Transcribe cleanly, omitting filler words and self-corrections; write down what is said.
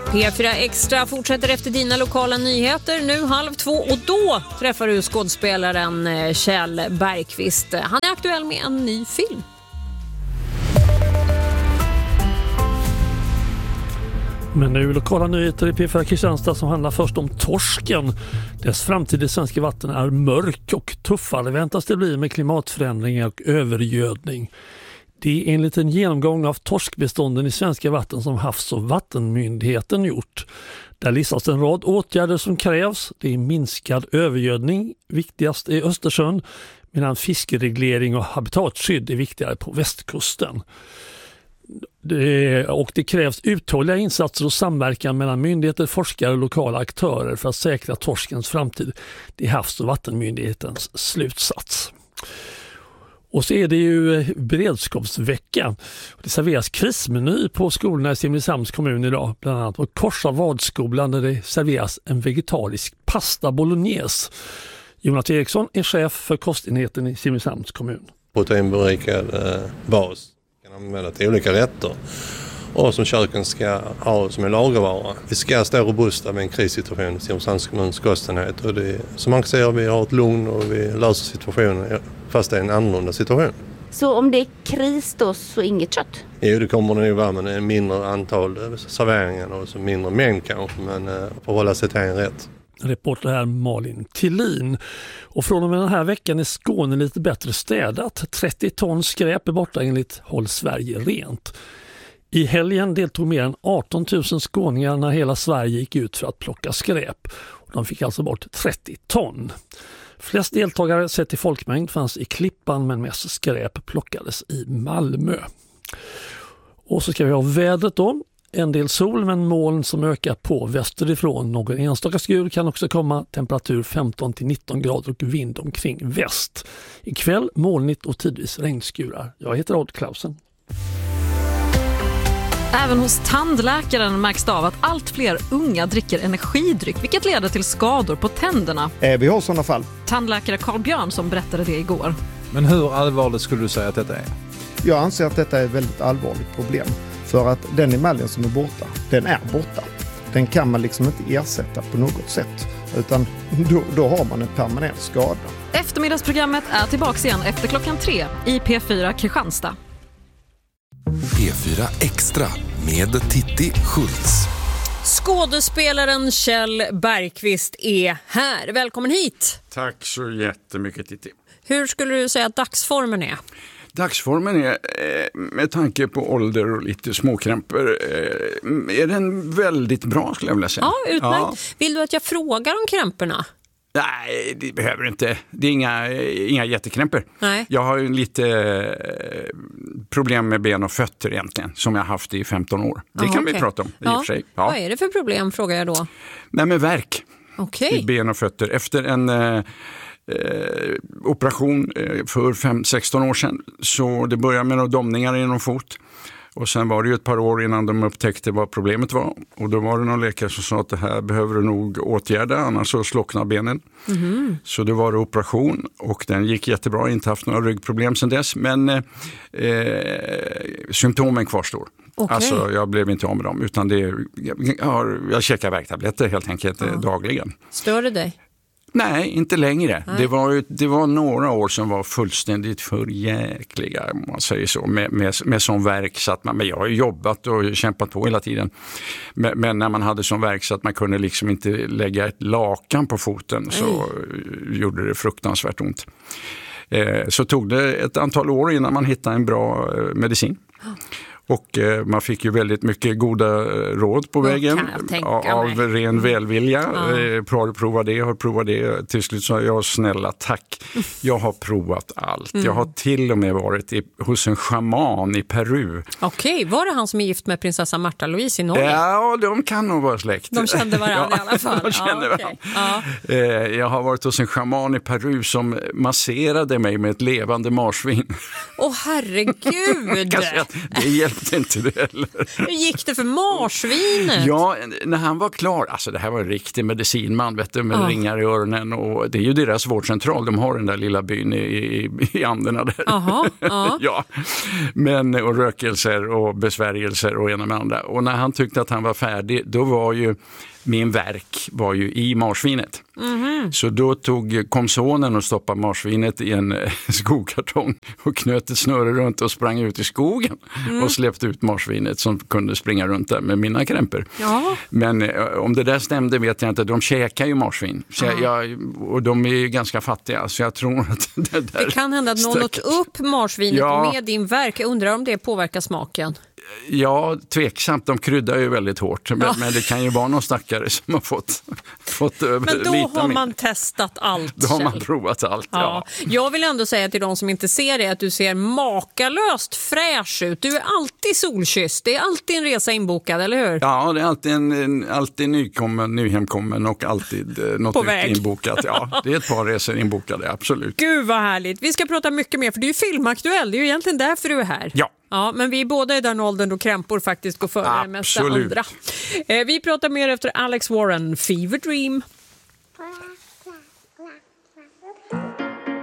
P4 Extra fortsätter efter dina lokala nyheter nu 1:30 och då träffar du skådespelaren Kjell Bergqvist. Han är aktuell med en ny film. Men nu lokala nyheter i P4 Kristianstad som handlar först om torsken. Dess framtid i svenska vatten är mörk och tuffare väntas det bli med klimatförändringar och övergödning. Det är enligt en genomgång av torskbestånden i svenska vatten som Havs- och vattenmyndigheten gjort. Där listas en rad åtgärder som krävs. Det är minskad övergödning, viktigast i Östersjön, medan fiskereglering och habitatskydd är viktigare på västkusten. Det krävs uthålliga insatser och samverkan mellan myndigheter, forskare och lokala aktörer för att säkra torskens framtid. Det är Havs- och vattenmyndighetens slutsats. Och så är det ju beredskapsvecka. Det serveras krismeny på skolorna i Simrishamns kommun idag. Bland annat på Korsa vadskolan där det serveras en vegetarisk pasta bolognese. Jonas Eriksson är chef för kostenheten i Simrishamns kommun. Proteinberikad bas kan användas till olika rätter och som köken ska ha som en lagervara. Vi ska stå robusta med en krissituation i Simrishamns kommuns kostenhet. Och det, som man kan säga, vi har ett lugn och vi löser situationen fast det är en annorlunda situation. Så om det är kris då så inget kött? Jo, det kommer det nog vara, men en mindre antal serveringar och så mindre mängd kanske, men för att hålla sig till en rätt. Reporter här Malin Tillin. Och från och med den här veckan är Skåne lite bättre städat. 30 ton skräp är borta enligt Håll Sverige rent. I helgen deltog mer än 18 000 skåningar när hela Sverige gick ut för att plocka skräp. Och de fick alltså bort 30 ton. Flest deltagare sett till folkmängd fanns i Klippan, men mest skräp plockades i Malmö. Och så ska vi ha vädret då. En del sol men moln som ökar på västerifrån. Någon enstaka skur kan också komma. Temperatur 15-19 grader och vind omkring väst. Ikväll molnigt och tidvis regnskurar. Jag heter Odd Klausen. Även hos tandläkaren märks det av att allt fler unga dricker energidryck, vilket leder till skador på tänderna. Vi har sådana fall. Tandläkare Carl Björn som berättade det igår. Men hur allvarligt skulle du säga att detta är? Jag anser att detta är ett väldigt allvarligt problem. För att den emaljen som är borta, den är borta. Den kan man liksom inte ersätta på något sätt. Utan då har man en permanent skada. Eftermiddagsprogrammet är tillbaka igen efter 3:00 i P4 Kristianstad. P4 Extra med Titti Schultz. Skådespelaren Kjell Bergqvist är här. Välkommen hit. Tack så jättemycket, Titti. Hur skulle du säga att dagsformen är? Dagsformen är, med tanke på ålder och lite småkrämpor, är den väldigt bra skulle jag vilja säga. Ja, utmärkt. Ja. Vill du att jag frågar om krämporna? Nej, det behöver inte. Det är inga jättekrämpor. Nej. Jag har ju lite problem med ben och fötter egentligen, som jag har haft i 15 år. Det kan vi prata om i och för sig. Ja. Vad är det för problem, frågar jag då? Nej, med värk i ben och fötter. Efter en operation för 16 år sedan. Så det började med några domningar i någon fot. Och sen var det ju ett par år innan de upptäckte vad problemet var. Och då var det någon läkare som sa att det här behöver du nog åtgärda, annars så slocknar benen. Mm. Så det var det operation och den gick jättebra, inte haft några ryggproblem sedan dess. Men symptomen kvarstår. Okay. Alltså jag blev inte av med dem, utan jag käkar värktabletter helt enkelt dagligen. Stör det dig? Nej, inte längre. Det var några år som var fullständigt förjäkliga, om man säger så, med sån verk så att men jag har ju jobbat och kämpat på hela tiden. Men när man hade sån verk så att man kunde liksom inte lägga ett lakan på foten så gjorde det fruktansvärt ont. Så tog det ett antal år innan man hittade en bra medicin. Och man fick ju väldigt mycket goda råd på vägen av ren välvilja. Har provat det. Till slut sa jag, snälla tack. Jag har provat allt. Jag har till och med varit hos en shaman i Peru. Okej, var det han som är gift med prinsessa Märta Louise i Norge? Ja, de kan nog vara släkt. De kände varandra i alla fall. De kände varandra. Ja. Jag har varit hos en shaman i Peru som masserade mig med ett levande marsvin. Åh herregud! Det hjälper vet inte det heller. Hur gick det för marsvinet? Ja, när han var klar, alltså det här var en riktig medicinman, vet du, med ringar i öronen, och det är ju deras vårdcentral, de har den där lilla byn i Anderna där. Ja. Men, och rökelser och besvärjelser och ena med andra. Och när han tyckte att han var färdig, då var ju min verk var ju i marsvinet. Så då kom sonen och stoppade marsvinet i en skokartong och knöt ett snöre runt och sprang ut i skogen och släppte ut marsvinet som kunde springa runt där med mina krämpor. Ja. Men om det där stämde vet jag inte. De käkar ju marsvin. Och de är ju ganska fattiga, så jag tror att det kan hända att någon åt upp marsvinet med din verk. Jag undrar om det påverkar smaken. Ja, tveksamt. De kryddar ju väldigt hårt. Men det kan ju vara någon stackare som har fått men då har man testat allt. Då har man provat allt, ja. Jag vill ändå säga till de som inte ser det att du ser makalöst fräsch ut. Du är alltid solkysst. Det är alltid en resa inbokad, eller hur? Ja, det är alltid nyhemkommen och alltid något nytt inbokat. Ja, det är ett par resor inbokade, absolut. Gud vad härligt. Vi ska prata mycket mer, för du är ju filmaktuell. Det är ju egentligen därför du är här. Ja, men vi är båda i den åldern då krämpor faktiskt går före det mesta andra. Vi pratar mer efter Alex Warren, Fever Dream.